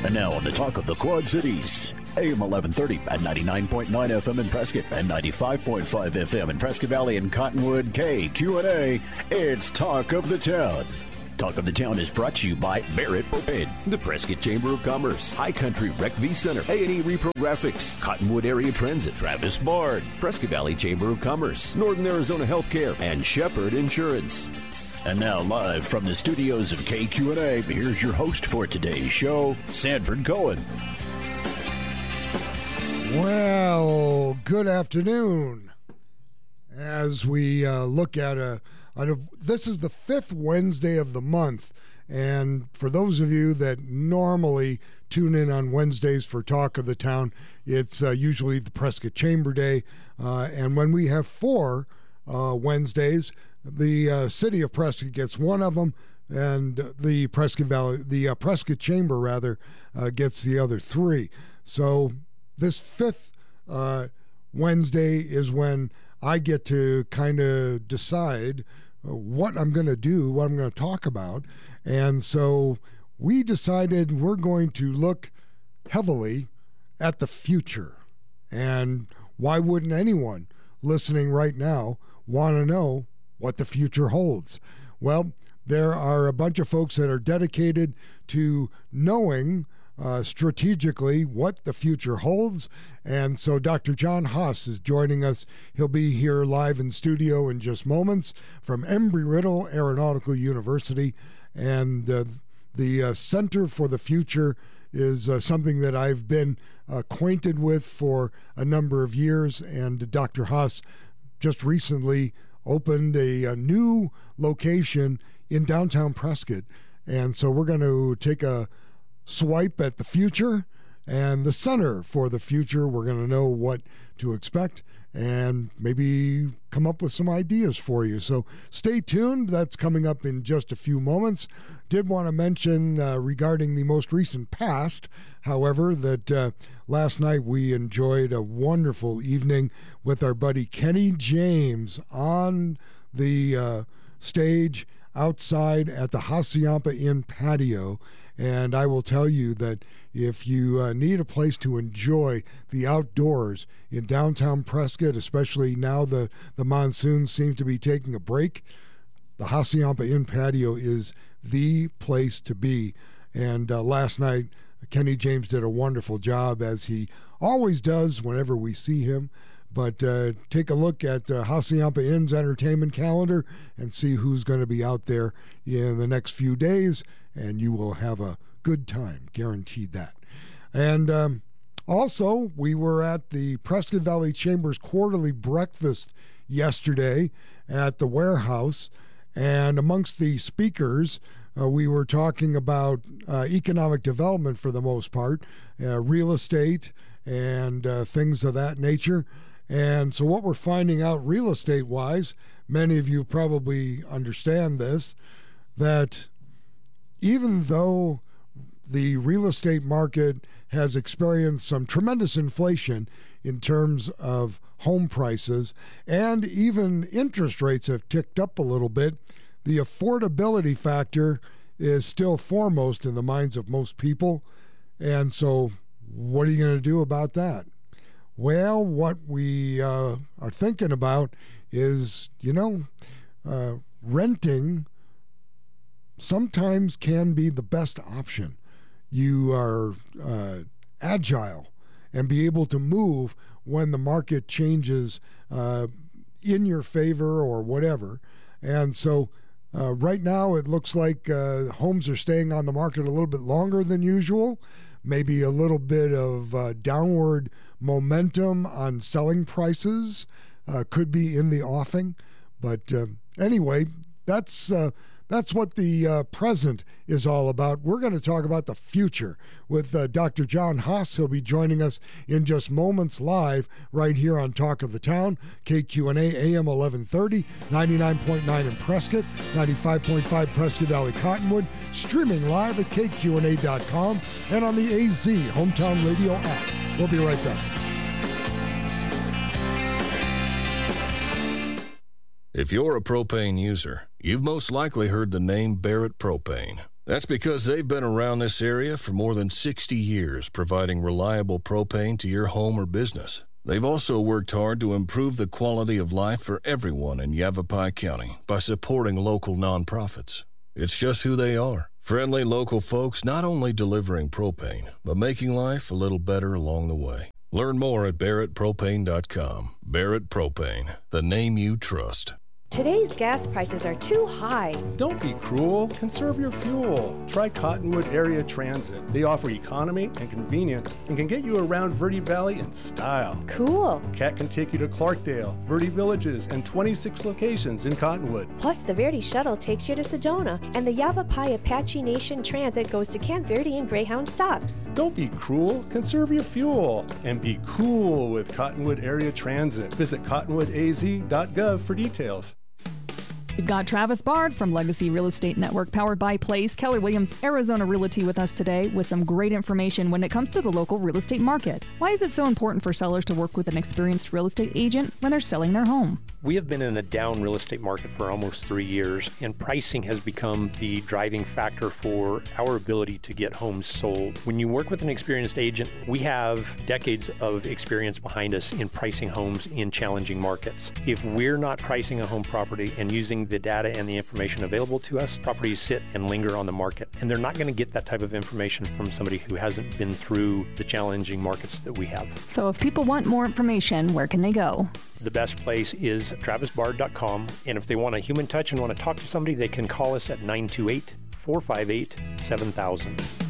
And now on the Talk of the Quad Cities, AM 1130 at 99.9 FM in Prescott and 95.5 FM in Prescott Valley and Cottonwood. KQNA, it's Talk of the Town. Talk of the Town is brought to you by Barrett Propane, the Prescott Chamber of Commerce, High Country Rec V Center, A&E Repro Graphics, Cottonwood Area Transit, Travis Bard, Prescott Valley Chamber of Commerce, Northern Arizona Healthcare, and Shepherd Insurance. And now, live from the studios of KQNA, here's your host for today's show, Sanford Cohen. Well, good afternoon. As we look at this is the fifth Wednesday of the month, and for those of you that normally tune in on Wednesdays for Talk of the Town, it's usually the Prescott Chamber Day, and when we have four Wednesdays, the city of Prescott gets one of them, and the Prescott Chamber rather gets the other three. So this fifth Wednesday is when I get to kind of decide what I'm going to do, what I'm going to talk about, and so we decided we're going to look heavily at the future. And why wouldn't anyone listening right now want to know what the future holds? Well, there are a bunch of folks that are dedicated to knowing strategically what the future holds, and so Dr. John Haas is joining us. He'll be here live in studio in just moments from Embry-Riddle Aeronautical University, and the Center for the Future is something that I've been acquainted with for a number of years, and Dr. Haas just recently opened a new location in downtown Prescott. And so we're going to take a swipe at the future and the Center for the Future. We're going to know what to expect and maybe come up with some ideas for you. So stay tuned. That's coming up in just a few moments. Did want to mention regarding the most recent past, however, that last night we enjoyed a wonderful evening with our buddy Kenny James on the stage outside at the Hacienda Inn patio. And I will tell you that if you need a place to enjoy the outdoors in downtown Prescott, especially now the monsoon seems to be taking a break, the Hacienda Inn patio is the place to be. And last night, Kenny James did a wonderful job, as he always does whenever we see him. But take a look at Hacienda Inn's entertainment calendar and see who's going to be out there in the next few days, and you will have a good time, guaranteed that. And also, we were at the Prescott Valley Chamber's quarterly breakfast yesterday at the warehouse, and amongst the speakers, we were talking about economic development for the most part, real estate and things of that nature. And so what we're finding out real estate-wise, many of you probably understand this, that even though the real estate market has experienced some tremendous inflation in terms of home prices, and even interest rates have ticked up a little bit, the affordability factor is still foremost in the minds of most people. And so what are you going to do about that? Well, what we are thinking about is, renting sometimes can be the best option. You are agile and be able to move when the market changes in your favor or whatever. And so right now it looks like homes are staying on the market a little bit longer than usual. Maybe a little bit of downward momentum on selling prices could be in the offing. But anyway, that's what the present is all about. We're going to talk about the future with Dr. John Haas. He'll be joining us in just moments live right here on Talk of the Town, KQNA AM 1130, 99.9 in Prescott, 95.5 Prescott Valley Cottonwood, streaming live at KQNA.com and on the AZ Hometown Radio app. We'll be right back. If you're a propane user, you've most likely heard the name Barrett Propane. That's because they've been around this area for more than 60 years, providing reliable propane to your home or business. They've also worked hard to improve the quality of life for everyone in Yavapai County by supporting local nonprofits. It's just who they are. Friendly local folks not only delivering propane, but making life a little better along the way. Learn more at barrettpropane.com. Barrett Propane, the name you trust. Today's gas prices are too high. Don't be cruel. Conserve your fuel. Try Cottonwood Area Transit. They offer economy and convenience and can get you around Verde Valley in style. Cool. CAT can take you to Clarkdale, Verde Villages, and 26 locations in Cottonwood. Plus, the Verde Shuttle takes you to Sedona, and the Yavapai Apache Nation Transit goes to Camp Verde and Greyhound stops. Don't be cruel. Conserve your fuel. And be cool with Cottonwood Area Transit. Visit cottonwoodaz.gov for details. We've got Travis Bard from Legacy Real Estate Network, powered by Place, Keller Williams, Arizona Realty, with us today with some great information when it comes to the local real estate market. Why is it so important for sellers to work with an experienced real estate agent when they're selling their home? We have been in a down real estate market for almost 3 years, and pricing has become the driving factor for our ability to get homes sold. When you work with an experienced agent, we have decades of experience behind us in pricing homes in challenging markets. If we're not pricing a home property and using the data and the information available to us, properties sit and linger on the market, and they're not going to get that type of information from somebody who hasn't been through the challenging markets that we have. So if people want more information, where can they go? The best place is travisbard.com, and if they want a human touch and want to talk to somebody, they can call us at 928-458-7000.